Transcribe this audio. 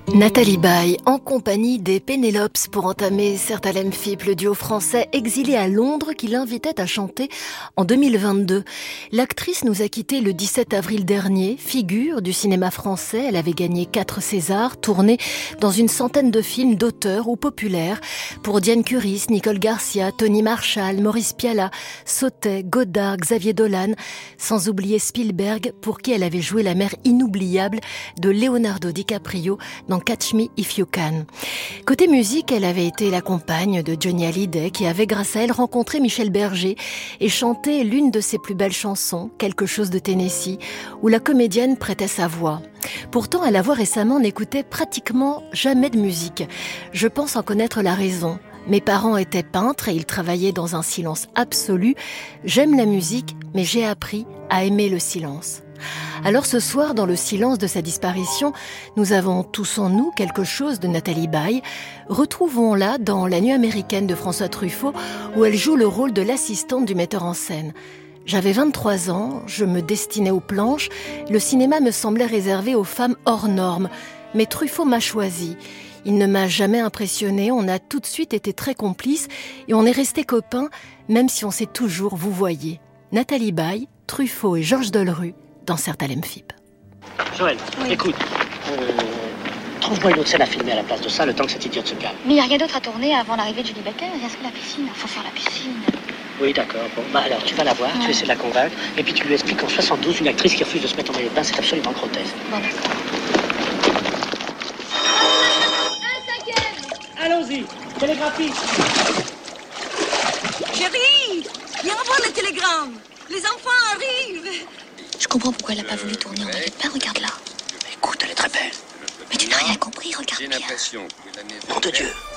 Nathalie Baye, en compagnie des Pénélopes pour entamer Certains Fip, le duo français exilé à Londres qui l'invitait à chanter en 2022. L'actrice nous a quittés le 17 avril dernier, figure du cinéma français. Elle avait gagné 4 Césars, tourné dans une centaine de films d'auteurs ou populaires pour Diane Curis, Nicole Garcia, Tony Marshall, Maurice Pialat, Sautet, Godard, Xavier Dolan, sans oublier Spielberg pour qui elle avait joué la mère inoubliable de Leonardo DiCaprio dans Catch Me If You Can. Côté musique, elle avait été la compagne de Johnny Hallyday qui avait grâce à elle rencontré Michel Berger et chanté l'une de ses plus belles chansons, Quelque chose de Tennessee, où la comédienne prêtait sa voix. Pourtant, elle avoue récemment n'écoutait pratiquement jamais de musique. Je pense en connaître la raison. Mes parents étaient peintres et ils travaillaient dans un silence absolu. J'aime la musique, mais j'ai appris à aimer le silence. Alors ce soir, dans le silence de sa disparition, nous avons tous en nous quelque chose de Nathalie Baye. Retrouvons-la dans La Nuit américaine de François Truffaut, où elle joue le rôle de l'assistante du metteur en scène. J'avais 23 ans, je me destinais aux planches, le cinéma me semblait réservé aux femmes hors normes. Mais Truffaut m'a choisie. Il ne m'a jamais impressionnée, on a tout de suite été très complices et on est restés copains, même si on s'est toujours vouvoyés. Nathalie Baye, Truffaut et Georges Delerue, dans Certains Fip. Joël, oui. Écoute, trouve-moi une autre scène à filmer à la place de ça, le temps que cette idiote se calme. Mais il n'y a rien d'autre à tourner avant l'arrivée de Julie Becker. Il reste que la piscine. Il faut faire la piscine. Oui, d'accord. Bon, bah alors, tu vas la voir, tu essaies de la convaincre, et puis tu lui expliques qu'en 72, une actrice qui refuse de se mettre en maillot de bain, c'est absolument grotesque. Bon, d'accord. Allons-y, télégraphie. Chérie, viens voir le télégramme. Les enfants arrivent. Je comprends pourquoi elle n'a pas voulu tourner en maillot de bain. Regarde là. Écoute, elle est très belle. Mais tu n'as rien compris. Regarde bien. Nom de Dieu.